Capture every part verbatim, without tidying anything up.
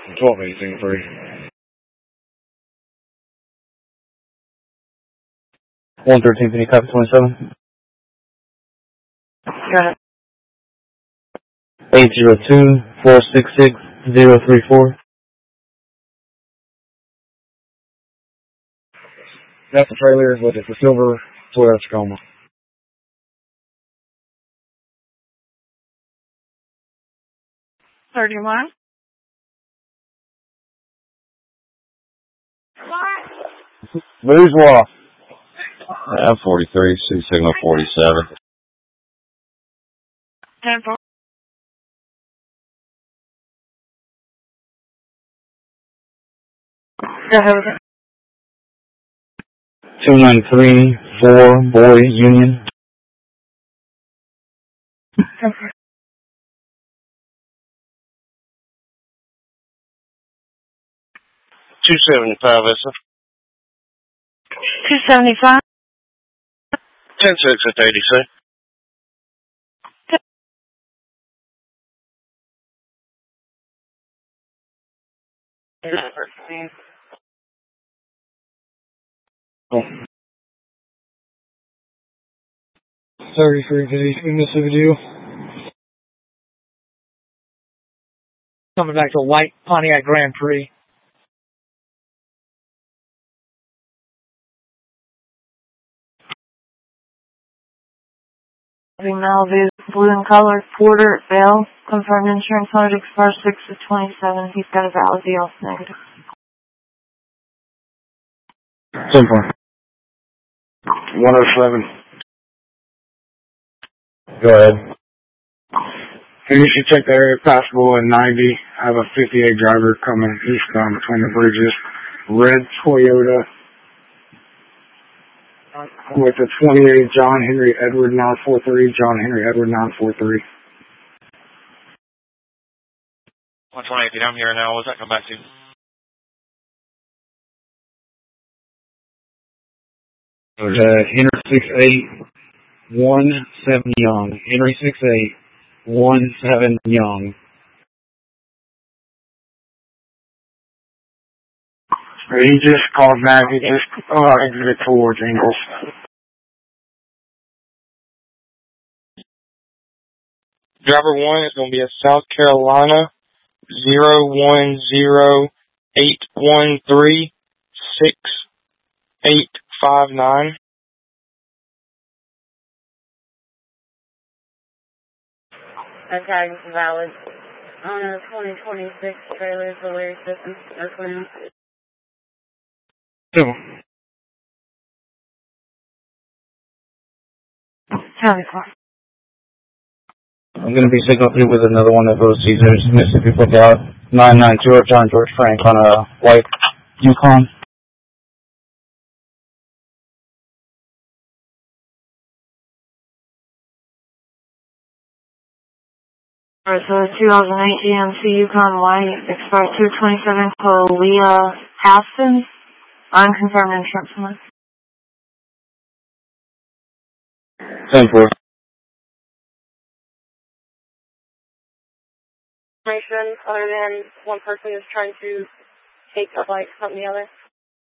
twelve eighteen three. one thirteen fifty, copy twenty-seven. Got it. eight zero two, four six six, zero three four. That's the trailer, but it's a silver Toyota Tacoma. thirty-one. Bourgeois. Uh, forty-three, C signal forty-seven. ten four. Go ahead with it. two nine three four, Boy Union. ten four. two seventy-five, Issa. two seventy-five. ten six at eighty-six. thirty-three fifty, Mississippi Deal. Coming back to a white Pontiac Grand Prix. Malibu, blue in color, Porter, Bell, confirmed insurance audit expires six of twenty-seven. He's got a valid deal, negative. ten four. one oh seven. Go ahead. And you should check the area passable at ninety. I have a fifty-eight driver coming eastbound between the bridges. Red Toyota with a twenty-eight John Henry Edward nine four three. John Henry Edward nine four three. one twenty-eight, I'm here now. What does that come back to? Uh, Henry six eight, one seven Young. Henry six eight, one seven Young. He just called back. He just uh, exited towards Ingles. Driver one is going to be a South Carolina zero one zero eight one three six eight five nine. That tag is valid. On a twenty twenty-six trailer, the Larry System. That's when. Two. County car. I'm going to be signaled through with another one of those Caesars, Mississippi Lookout, nine nine two of John George Frank on a white Yukon. Alright, so it's two thousand eight G M C Yukon White, expires two twenty-seven, called Leah Haskins. Unconfirmed insurance on it. ten four. Information other than one person is trying to take a bike from the other.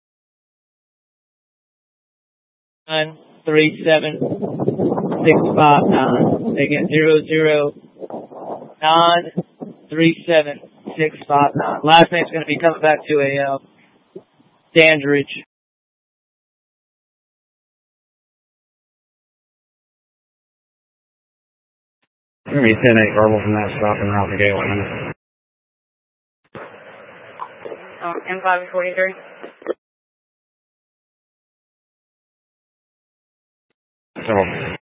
Nine three seven six five nine. Again, zero zero nine three seven six five nine. Last name's going to be coming back to a uh, Dandridge. Give me ten eight verbal from that stop and around the gate one. Oh, M five forty-three. So.